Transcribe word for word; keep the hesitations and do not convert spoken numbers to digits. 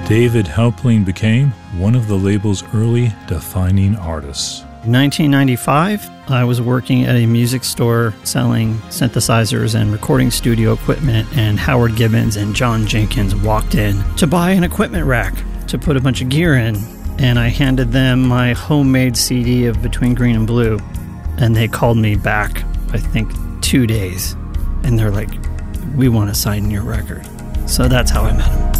David Halperin became one of the label's early defining artists. In nineteen ninety-five, I was working at a music store selling synthesizers and recording studio equipment, and Howard Gibbons and John Jenkins walked in to buy an equipment rack to put a bunch of gear in, and I handed them my homemade C D of Between Green and Blue, and they called me back, I think, two days, and they're like, we want to sign your record. So that's how I met him.